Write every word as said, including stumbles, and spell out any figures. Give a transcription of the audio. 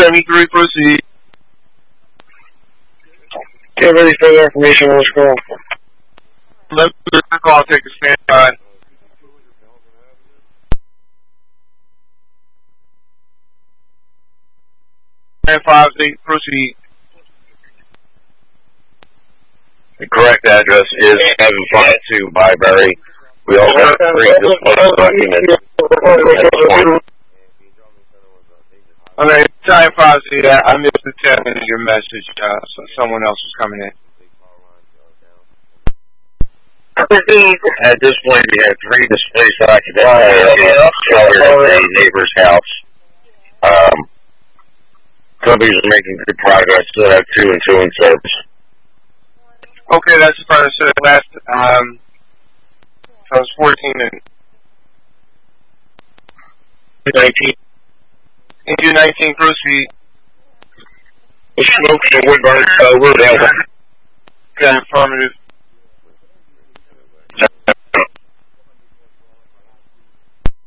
seventy-three, proceed. Do you have any further information on this call? Let me call, take a standby. nine five eight, proceed. The correct address is seven five two Byberry. We also have three display documents at this point. Okay, nine five eight, I missed the tail end of your message. Uh, so someone else was coming in. At this point, we have three display documents here at a neighbor's house. Um, companies are making good progress. Still have two and two in service. Okay, that's the part I said last. Um, I was fourteen and nineteen. into nineteen, proceed. The smoke in Woodburn, uh, Woodale. Okay, affirmative.